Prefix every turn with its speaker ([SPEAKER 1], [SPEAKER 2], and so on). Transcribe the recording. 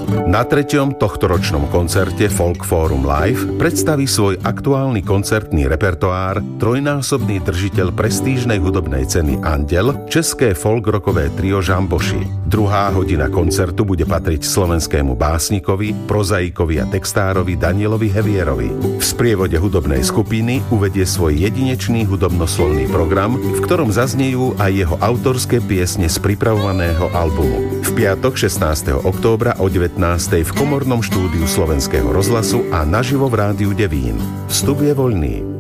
[SPEAKER 1] Na 3. tohtoročnom koncerte Folk Forum Live predstaví svoj aktuálny koncertný repertoár trojnásobný držiteľ prestížnej hudobnej ceny Andel, české folk-rockové trio Žamboši. Druhá hodina koncertu bude patriť slovenskému básnikovi, prozaikovi a textárovi Danielovi Hevierovi. V sprievode hudobnej skupiny uvedie svoj jedinečný hudobnoslovný program, v ktorom zaznejú aj jeho autorské piesne z pripravovaného albumu. V piatok 16. októbra o 19. v komornom štúdiu Slovenského rozhlasu a naživo v Rádiu Devín. Vstup je voľný.